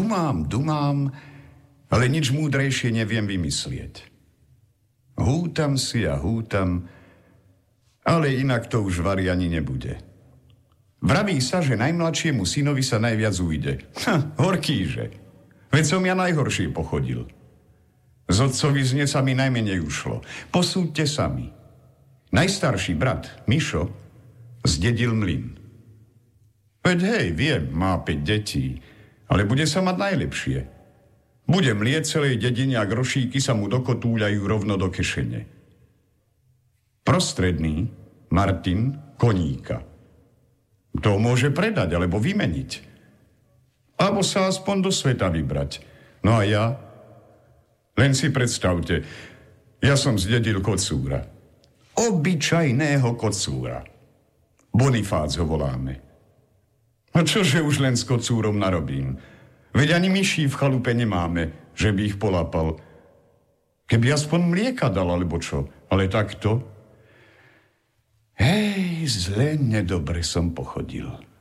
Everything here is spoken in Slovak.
dumám, ale nič múdrejšie neviem vymyslieť. Hútam si a hútam, ale inak to už vari ani nebude. Vraví sa, že najmladšiemu synovi sa najviac ujde. Horkýže. Veď som ja najhoršie pochodil. Z otcovi zneca mi najmenej ušlo. Posúďte sami. Najstarší brat, Mišo, zdedil mlyn. Veď hej, viem, má 5 detí, ale bude sa mať najlepšie. Bude mlieť celej dedine a grošíky sa mu dokotúľajú rovno do kešene. Prostredný, Martin, koníka. To môže predať alebo vymeniť. Alebo sa aspoň do sveta vybrať. No a ja? Len si predstavte, ja som zdedil kocúra. Obyčajného kocúra. Bonifác ho voláme. A čože už len s kocúrom narobím? Veď ani myší v chalupe nemáme, že by ich polapal. Keby aspoň mlieka dal, alebo čo. Ale takto? Hej, zle nedobre som pochodil.